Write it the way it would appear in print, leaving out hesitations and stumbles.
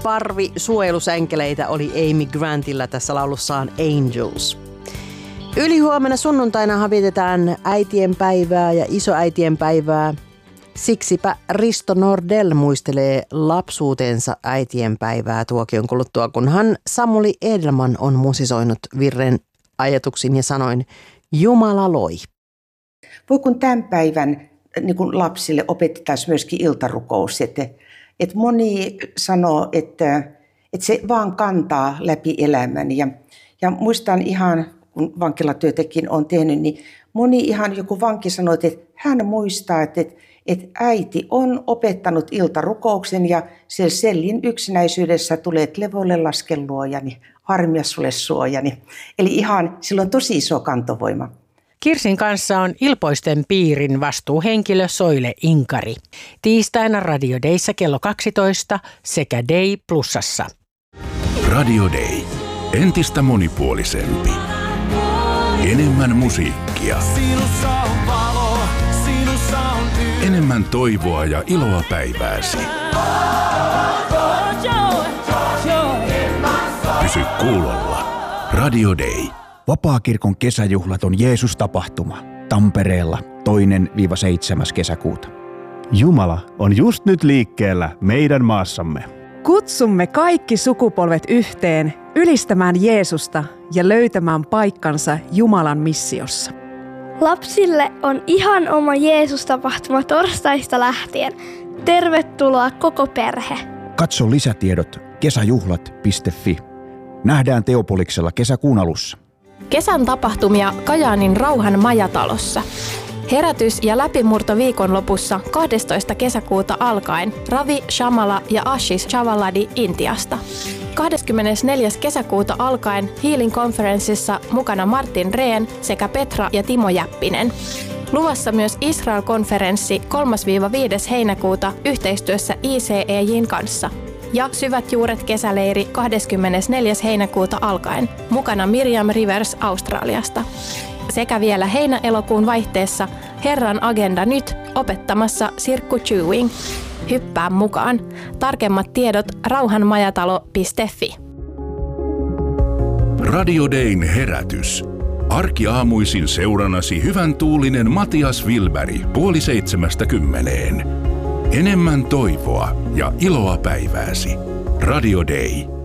parvi suojelusänkeleitä oli Amy Grantilla tässä laulussaan Angels. Ylihuomenna sunnuntaina vietetään äitienpäivää ja isoäitienpäivää. Siksipä Risto Nordell muistelee lapsuutensa äitienpäivää tuokion kuluttua, kunhan Samuli Edelman on musisoinut virren ajatuksin ja sanoin Jumala loi. Voi kun tämän päivän niin kun lapsille opetetaan myöskin iltarukous. Että moni sanoo, että se vaan kantaa läpi elämän. Ja muistan ihan, kun vankilatyötäkin on tehnyt, niin moni ihan joku vanki sanoi, että hän muistaa, että äiti on opettanut iltarukouksen ja siellä sellin yksinäisyydessä tulee, että levolle lasken luojani, harmia sulle suojani. Eli ihan sillä on tosi iso kantovoima. Kirsin kanssa on Ilpoisten piirin vastuuhenkilö Soile Inkari. Tiistaina Radio Dayssä kello 12 sekä Day Plusassa. Radio Day. Entistä monipuolisempi. Enemmän musiikkia. Enemmän toivoa ja iloa päivääsi. Pysy kuulolla. Radio Day. Vapaakirkon kesäjuhlat on Jeesus-tapahtuma Tampereella 2-7. kesäkuuta. Jumala on just nyt liikkeellä meidän maassamme. Kutsumme kaikki sukupolvet yhteen ylistämään Jeesusta ja löytämään paikkansa Jumalan missiossa. Lapsille on ihan oma Jeesus-tapahtuma torstaista lähtien. Tervetuloa koko perhe. Katso lisätiedot kesäjuhlat.fi. Nähdään Teopoliksella kesäkuun alussa. Kesän tapahtumia Kajaanin Rauhan majatalossa. Herätys- ja läpimurto viikonlopussa 12. kesäkuuta alkaen Ravi Shamala ja Ashish Chavaladi Intiasta. 24. kesäkuuta alkaen Healing Conferenceissa mukana Martin Rehn sekä Petra ja Timo Jäppinen. Luvassa myös Israel-konferenssi 3-5. heinäkuuta yhteistyössä ICEJ:n kanssa. Ja Syvät juuret kesäleiri 24. heinäkuuta alkaen. Mukana Miriam Rivers Australiasta. Sekä vielä heinä-elokuun vaihteessa Herran agenda nyt opettamassa Sirkku Chewing. Hyppää mukaan. Tarkemmat tiedot rauhanmajatalo.fi. Radio Dayn herätys. Arkiaamuisin seurannasi hyvän tuulinen Matias Wilberg 6:30. Enemmän toivoa ja iloa päivääsi. Radio Day.